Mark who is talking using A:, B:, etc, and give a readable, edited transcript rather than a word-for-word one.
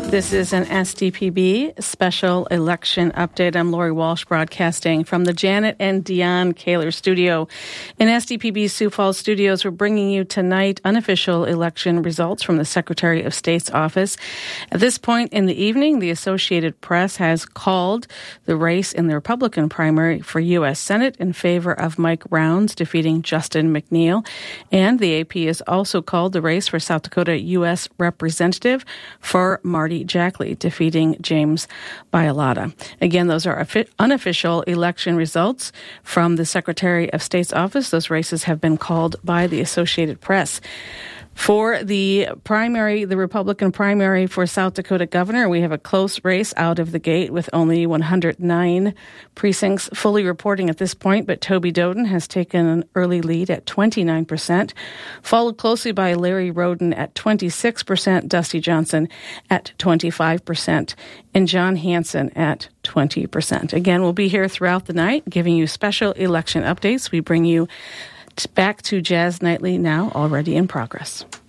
A: This is an SDPB special election update. I'm Lori Walsh broadcasting from the Janet and Dion Kaler studio. In SDPB Sioux Falls studios, we're bringing you tonight unofficial election results from the Secretary of State's office. At this point in the evening, the Associated Press has called the race in the Republican primary for U.S. Senate in favor of Mike Rounds defeating Justin McNeil. And the AP has also called the race for South Dakota U.S. Representative for Marty Jackley defeating James Bialotta. Again, those are unofficial election results from the Secretary of State's office. Those races have been called by the Associated Press. For the primary, the Republican primary for South Dakota governor, we have a close race out of the gate with only 109 precincts fully reporting at this point, but Toby Doden has taken an early lead at 29%, followed closely by Larry Roden at 26%, Dusty Johnson at 25%, and John Hanson at 20%. Again, we'll be here throughout the night giving you special election updates. We bring you back to Jazz Nightly now, already in progress.